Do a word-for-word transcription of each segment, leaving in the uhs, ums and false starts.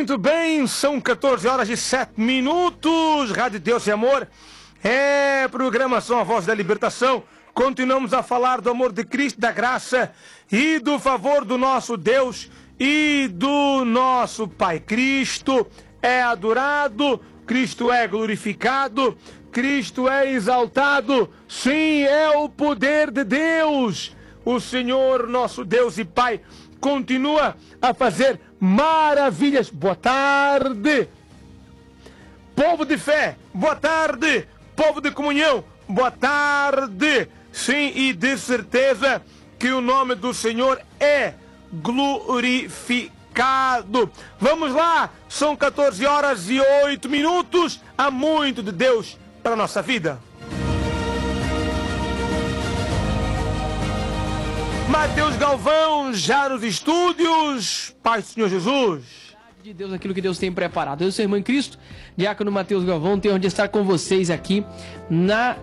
Muito bem, são quatorze horas e sete minutos. Rádio Deus e Amor, é programação A Voz da Libertação. Continuamos a falar do amor de Cristo, da graça e do favor do nosso Deus e do nosso Pai. Cristo é adorado, Cristo é glorificado, Cristo é exaltado. Sim, é o poder de Deus. O Senhor, nosso Deus e Pai, continua a fazer maravilhas. Boa tarde, povo de fé. Boa tarde, povo de comunhão. Boa tarde. Sim, e de certeza que o nome do Senhor é glorificado. Vamos lá, são quatorze horas e oito minutos. Há muito de Deus para a nossa vida. Mateus Galvão, já nos estúdios. Pai do Senhor Jesus. De Deus, aquilo que Deus tem preparado. Eu sou o irmão em Cristo, diácono Mateus Galvão, tenho onde estar com vocês aqui na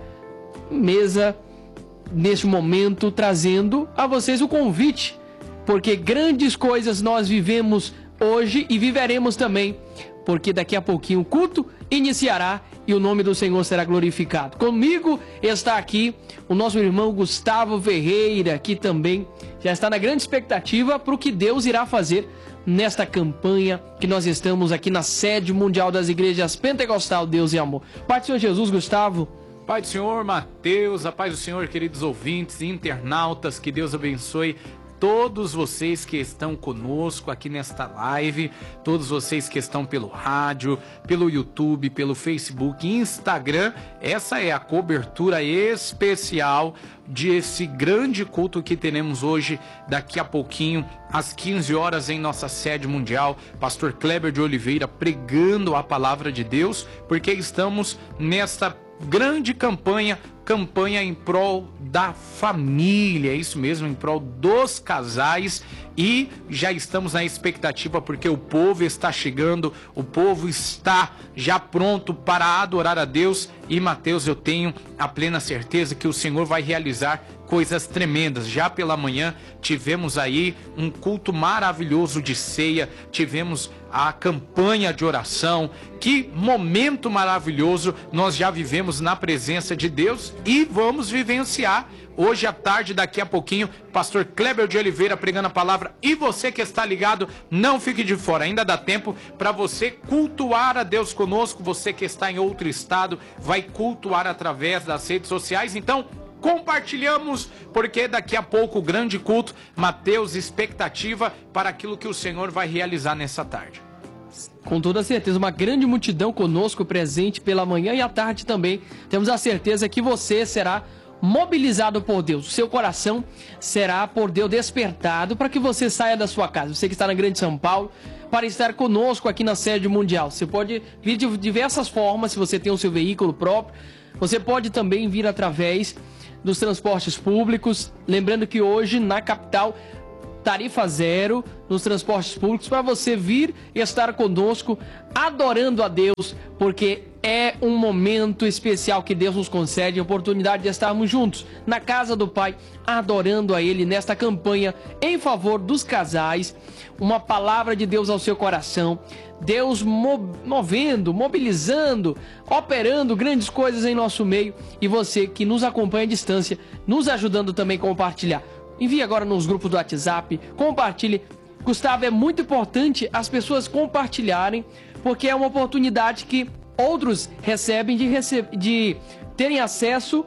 mesa, neste momento, trazendo a vocês o convite, porque grandes coisas nós vivemos hoje e viveremos também, porque daqui a pouquinho o culto iniciará e o nome do Senhor será glorificado. Comigo está aqui o nosso irmão Gustavo Ferreira, que também já está na grande expectativa para o que Deus irá fazer nesta campanha que nós estamos aqui na sede mundial das igrejas Pentecostal Deus e Amor. Pai do Senhor Jesus, Gustavo. Pai do Senhor, Mateus, a paz do Senhor, queridos ouvintes e internautas, que Deus abençoe todos vocês que estão conosco aqui nesta live, todos vocês que estão pelo rádio, pelo YouTube, pelo Facebook, Instagram. Essa é a cobertura especial desse grande culto que teremos hoje, daqui a pouquinho, às quinze horas, em nossa sede mundial. Pastor Kleber de Oliveira pregando a palavra de Deus, porque estamos nesta grande campanha, campanha em prol da família, é isso mesmo, em prol dos casais, e já estamos na expectativa porque o povo está chegando, o povo está já pronto para adorar a Deus. E Mateus, eu tenho a plena certeza que o Senhor vai realizar coisas tremendas. Já pela manhã tivemos aí um culto maravilhoso de ceia, tivemos a campanha de oração. Que momento maravilhoso nós já vivemos na presença de Deus e vamos vivenciar hoje à tarde, daqui a pouquinho, pastor Kleber de Oliveira pregando a palavra. E você que está ligado, não fique de fora, ainda dá tempo para você cultuar a Deus conosco. Você que está em outro estado vai cultuar através das redes sociais, então compartilhamos, porque daqui a pouco o grande culto. Mateus, expectativa para aquilo que o Senhor vai realizar nessa tarde. Com toda certeza, uma grande multidão conosco presente pela manhã e à tarde também. Temos a certeza que você será mobilizado por Deus, o seu coração será por Deus despertado para que você saia da sua casa. Você que está na Grande São Paulo, para estar conosco aqui na sede mundial. Você pode vir de diversas formas, se você tem o seu veículo próprio. Você pode também vir através dos transportes públicos. Lembrando que hoje na capital, tarifa zero nos transportes públicos, para você vir e estar conosco adorando a Deus, porque é um momento especial que Deus nos concede, a oportunidade de estarmos juntos na casa do Pai, adorando a Ele nesta campanha em favor dos casais. Uma palavra de Deus ao seu coração, Deus movendo, mobilizando, operando grandes coisas em nosso meio, e você que nos acompanha à distância, nos ajudando também a compartilhar. Envie agora nos grupos do WhatsApp, compartilhe. Gustavo, é muito importante as pessoas compartilharem, porque é uma oportunidade que outros recebem de, rece de terem acesso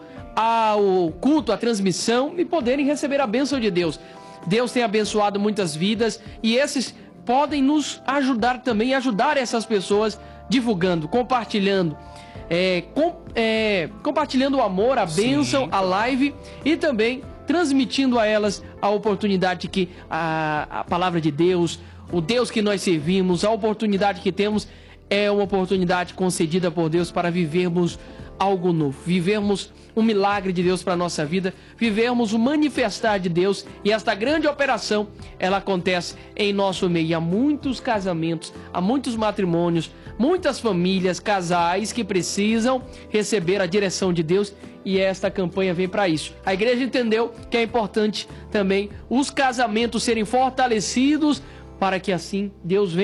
ao culto, à transmissão e poderem receber a bênção de Deus. Deus tem abençoado muitas vidas e esses podem nos ajudar também, ajudar essas pessoas divulgando, compartilhando. É, com, é, compartilhando o amor, a bênção, Sim. a live, e também transmitindo a elas a oportunidade que a, a palavra de Deus, o Deus que nós servimos, a oportunidade que temos é uma oportunidade concedida por Deus para vivermos algo novo, vivermos um milagre de Deus para a nossa vida, vivermos o manifestar de Deus. E esta grande operação, ela acontece em nosso meio. E há muitos casamentos, há muitos matrimônios, muitas famílias, casais que precisam receber a direção de Deus, e esta campanha vem para isso. A igreja entendeu que é importante também os casamentos serem fortalecidos, para que assim Deus venha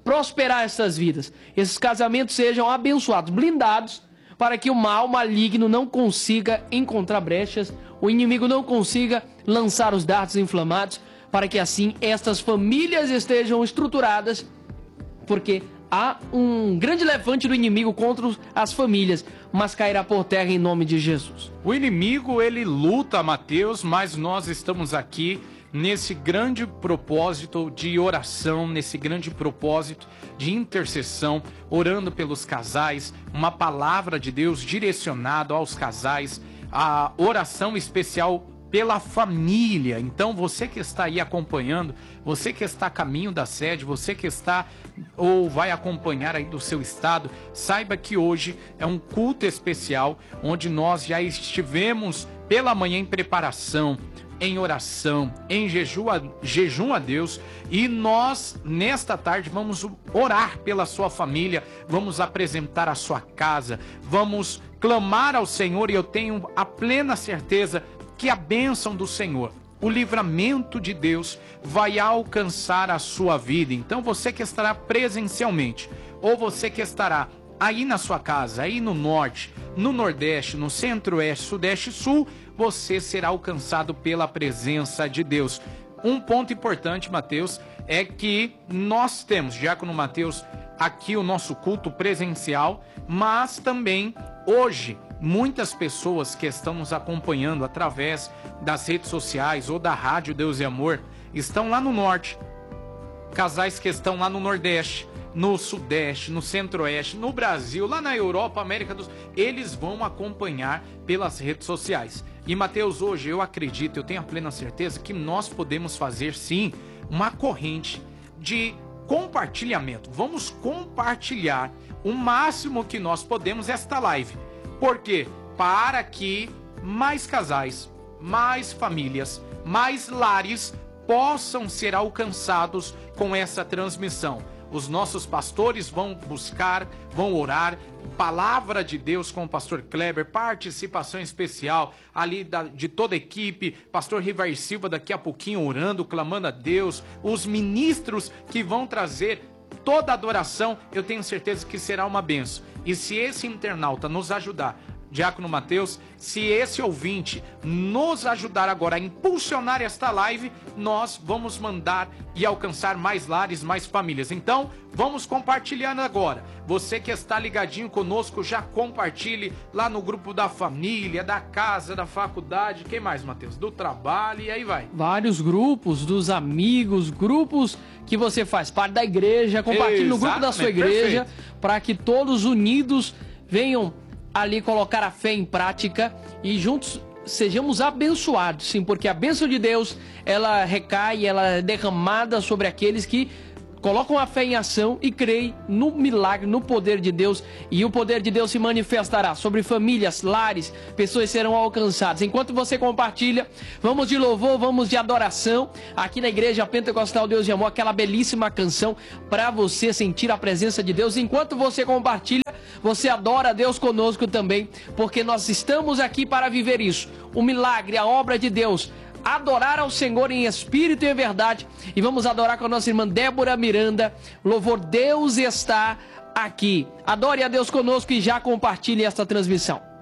prosperar essas vidas. Esses casamentos sejam abençoados, blindados, para que o mal maligno não consiga encontrar brechas, o inimigo não consiga lançar os dardos inflamados, para que assim estas famílias estejam estruturadas, porque há um grande levante do inimigo contra as famílias, mas cairá por terra em nome de Jesus. O inimigo, ele luta, Mateus, mas nós estamos aqui nesse grande propósito de oração, nesse grande propósito de intercessão, orando pelos casais, uma palavra de Deus direcionada aos casais, a oração especial pela família. Então você que está aí acompanhando, você que está a caminho da sede, você que está ou vai acompanhar aí do seu estado, saiba que hoje é um culto especial, onde nós já estivemos pela manhã em preparação, em oração, em jejum a, jejum a Deus, e nós nesta tarde vamos orar pela sua família, vamos apresentar a sua casa, vamos clamar ao Senhor, e eu tenho a plena certeza que a bênção do Senhor, o livramento de Deus vai alcançar a sua vida. Então você que estará presencialmente, ou você que estará aí na sua casa, aí no norte, no nordeste, no centro-oeste, sudeste e sul, você será alcançado pela presença de Deus. Um ponto importante, Mateus, é que nós temos, Diácono Mateus, aqui o nosso culto presencial, mas também hoje muitas pessoas que estão nos acompanhando através das redes sociais ou da rádio Deus e Amor estão lá no norte, casais que estão lá no nordeste, no sudeste, no centro-oeste, no Brasil, lá na Europa, América do Sul, eles vão acompanhar pelas redes sociais. E Mateus, hoje eu acredito, eu tenho a plena certeza que nós podemos fazer sim uma corrente de compartilhamento. Vamos compartilhar o máximo que nós podemos esta live. Por quê? Para que mais casais, mais famílias, mais lares possam ser alcançados com essa transmissão. Os nossos pastores vão buscar, vão orar, palavra de Deus com o pastor Kleber, participação especial ali da, de toda a equipe, pastor Rivar Silva daqui a pouquinho orando, clamando a Deus, os ministros que vão trazer toda a adoração, eu tenho certeza que será uma bênção. E se esse internauta nos ajudar, Diácono Mateus, se esse ouvinte nos ajudar agora a impulsionar esta live, nós vamos mandar e alcançar mais lares, mais famílias. Então, vamos compartilhando agora. Você que está ligadinho conosco, já compartilhe lá no grupo da família, da casa, da faculdade. Quem mais, Mateus? Do trabalho, e aí vai. Vários grupos, dos amigos, grupos que você faz parte da igreja. Compartilhe no grupo da sua igreja, para que todos unidos venham ali colocar a fé em prática e juntos sejamos abençoados, sim, porque a bênção de Deus, ela recai, ela é derramada sobre aqueles que colocam a fé em ação e creem no milagre, no poder de Deus, e o poder de Deus se manifestará sobre famílias, lares, pessoas serão alcançadas. Enquanto você compartilha, vamos de louvor, vamos de adoração, aqui na Igreja Pentecostal Deus e Amor, aquela belíssima canção para você sentir a presença de Deus. Enquanto você compartilha, você adora a Deus conosco também, porque nós estamos aqui para viver isso, o milagre, a obra de Deus, adorar ao Senhor em espírito e em verdade. E vamos adorar com a nossa irmã Débora Miranda. Louvor, Deus está aqui. Adore a Deus conosco e já compartilhe esta transmissão.